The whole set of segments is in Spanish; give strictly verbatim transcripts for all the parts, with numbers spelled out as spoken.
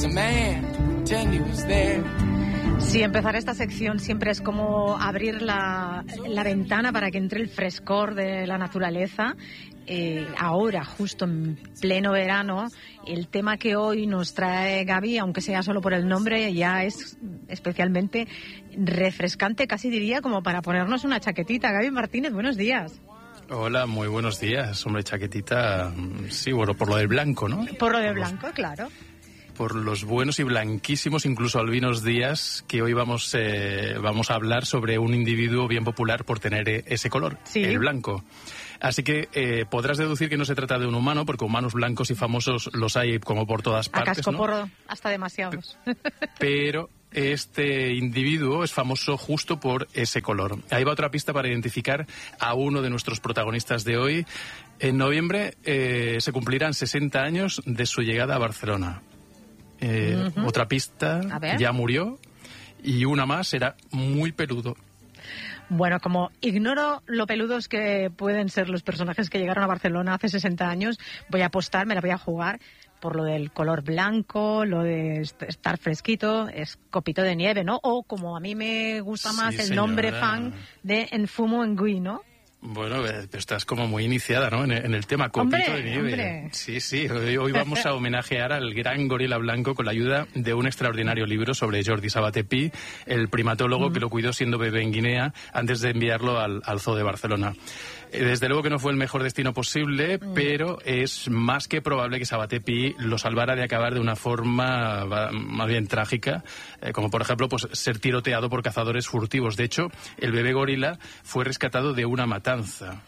a man, pretend he was there. Sí, empezar esta sección siempre es como abrir la, la ventana para que entre el frescor de la naturaleza. Eh, ahora, justo en pleno verano, el tema que hoy nos trae Gaby, aunque sea solo por el nombre, ya es especialmente refrescante, casi diría como para ponernos una chaquetita. Gaby Martínez, buenos días. Hola, muy buenos días. Hombre, chaquetita, sí, bueno, por lo del blanco, ¿no? Por lo del blanco, claro. Por los buenos y blanquísimos, incluso albinos días, que hoy vamos eh, vamos a hablar sobre un individuo bien popular por tener ese color, sí. El blanco. Así que eh, podrás deducir que no se trata de un humano, porque humanos blancos y famosos los hay como por todas partes, a cascoporro, ¿no? Hasta demasiados. Pero este individuo es famoso justo por ese color. Ahí va otra pista para identificar a uno de nuestros protagonistas de hoy. En noviembre eh, se cumplirán sesenta años de su llegada a Barcelona. Eh, uh-huh. Otra pista, ya murió, y una más, era muy peludo. Bueno, como ignoro lo peludos que pueden ser los personajes que llegaron a Barcelona hace sesenta años, voy a apostar, me la voy a jugar por lo del color blanco, lo de estar fresquito, es copito de nieve, ¿no? O como a mí me gusta más, sí, el señora. Nombre fan de Enfumo Engui, ¿no? Bueno, estás como muy iniciada, ¿no? En el, en el tema copito hombre, de nieve. Hombre. Sí, sí. Hoy, hoy vamos a homenajear al gran gorila blanco con la ayuda de un extraordinario libro sobre Jordi Sabaté Pi, el primatólogo mm. que lo cuidó siendo bebé en Guinea antes de enviarlo al, al Zoo de Barcelona. Desde luego que no fue el mejor destino posible, mm. pero es más que probable que Sabaté Pi lo salvara de acabar de una forma más bien trágica, eh, como por ejemplo pues ser tiroteado por cazadores furtivos. De hecho, el bebé gorila fue rescatado de una matanza.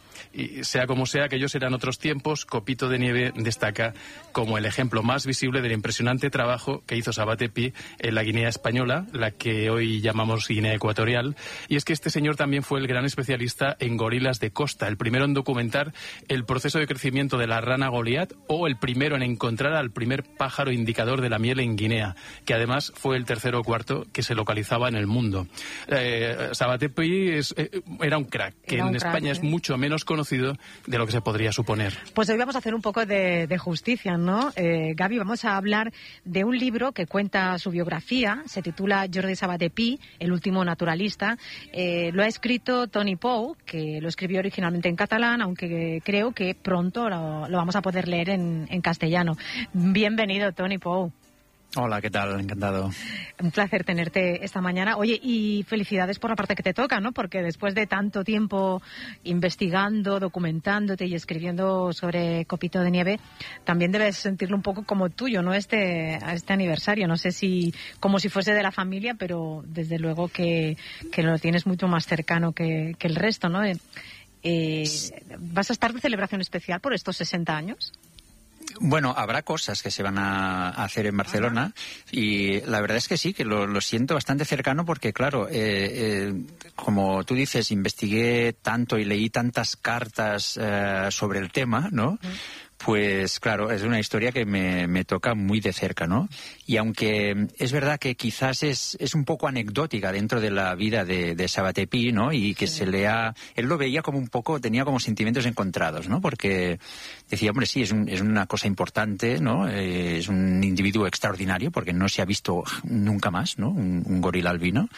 Y sea como sea, aquellos eran otros tiempos. Copito de Nieve destaca como el ejemplo más visible del impresionante trabajo que hizo Sabaté Pi en la Guinea española, la que hoy llamamos Guinea Ecuatorial. Y es que este señor también fue el gran especialista en gorilas de costa, el primero en documentar el proceso de crecimiento de la rana Goliat, o el primero en encontrar al primer pájaro indicador de la miel en Guinea, que además fue el tercero o cuarto que se localizaba en el mundo. Eh, Sabaté Pi es, eh, era un crack, que era en un España crack, es ¿eh? mucho menos conocido de lo que se podría suponer. Pues hoy vamos a hacer un poco de, de justicia, ¿no? Eh, Gaby, vamos a hablar de un libro que cuenta su biografía, se titula Jordi Sabaté Pi, el último naturalista. Eh, lo ha escrito Tony Pou, que lo escribió originalmente en catalán, aunque creo que pronto lo, lo vamos a poder leer en, en castellano. Bienvenido, Tony Pou. Hola, ¿qué tal? Encantado. Un placer tenerte esta mañana. Oye, y felicidades por la parte que te toca, ¿no? Porque después de tanto tiempo investigando, documentándote y escribiendo sobre Copito de Nieve, también debes sentirlo un poco como tuyo, ¿no? Este, este aniversario. No sé si como si fuese de la familia, pero desde luego que, que lo tienes mucho más cercano que, que el resto, ¿no? Eh, ¿Vas a estar de celebración especial por estos sesenta años? Bueno, habrá cosas que se van a hacer en Barcelona y la verdad es que sí, que lo, lo siento bastante cercano porque, claro, eh, eh, como tú dices, investigué tanto y leí tantas cartas eh, sobre el tema, ¿no? Pues claro, es una historia que me, me toca muy de cerca, ¿no? Y aunque es verdad que quizás es, es un poco anecdótica dentro de la vida de, de Sabaté Pi, ¿no? Y que sí. se le ha... Él lo veía como un poco, tenía como sentimientos encontrados, ¿no? Porque decía, hombre, sí, es, un, es una cosa importante, ¿no? Eh, es un individuo extraordinario porque no se ha visto nunca más, ¿no? Un, un gorila albino.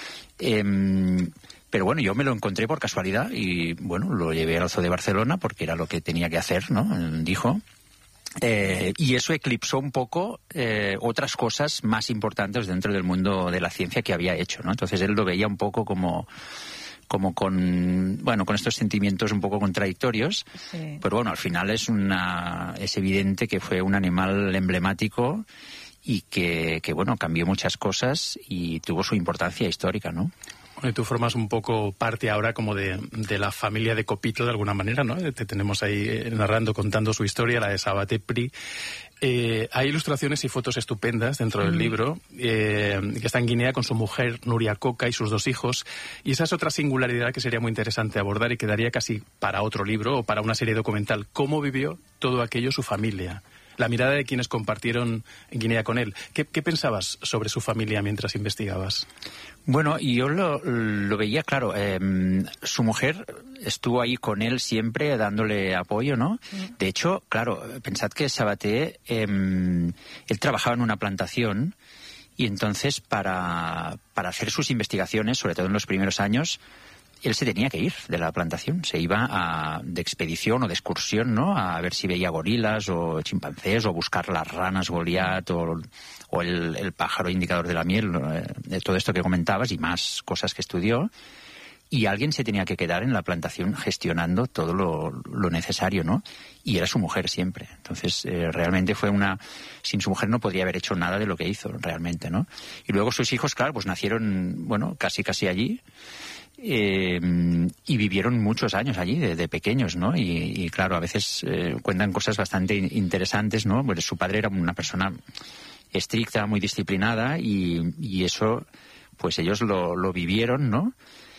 Eh, Pero bueno, yo me lo encontré por casualidad y, bueno, lo llevé al Zoo de Barcelona porque era lo que tenía que hacer, ¿no? Dijo. Eh, y eso eclipsó un poco eh, otras cosas más importantes dentro del mundo de la ciencia que había hecho, ¿no? Entonces él lo veía un poco como... como con, bueno, con estos sentimientos un poco contradictorios, sí. Pero bueno, al final es una, es evidente que fue un animal emblemático y que, que bueno, cambió muchas cosas y tuvo su importancia histórica, ¿no? Bueno, y tú formas un poco parte ahora como de, de la familia de Copito de alguna manera, ¿no? Te tenemos ahí eh, narrando, contando su historia, la de Sabaté Pi. Eh, hay ilustraciones y fotos estupendas dentro del mm. libro, eh, que está en Guinea con su mujer Nuria Coca y sus dos hijos, y esa es otra singularidad que sería muy interesante abordar y quedaría casi para otro libro o para una serie documental. ¿Cómo vivió todo aquello su familia? la mirada de quienes compartieron Guinea con él. ¿Qué, qué pensabas sobre su familia mientras investigabas? Bueno, yo lo, lo veía claro. Eh, su mujer estuvo ahí con él siempre dándole apoyo, ¿no? Sí. De hecho, claro, pensad que Sabaté, eh, él trabajaba en una plantación y entonces para, para hacer sus investigaciones, sobre todo en los primeros años, él se tenía que ir de la plantación. Se iba a, de expedición o de excursión, ¿no? A ver si veía gorilas o chimpancés o a buscar las ranas Goliat o... o el, el pájaro indicador de la miel, eh, todo esto que comentabas y más cosas que estudió, y alguien se tenía que quedar en la plantación gestionando todo lo, lo necesario, ¿no? Y era su mujer siempre. Entonces, eh, realmente fue una... Sin su mujer no podría haber hecho nada de lo que hizo, realmente, ¿no? Y luego sus hijos, claro, pues nacieron, bueno, casi casi allí, eh, y vivieron muchos años allí, de, de pequeños, ¿no? Y, y claro, a veces eh, cuentan cosas bastante interesantes, ¿no? Pues su padre era una persona estricta, muy disciplinada, y, y eso, pues ellos lo, lo vivieron, ¿no?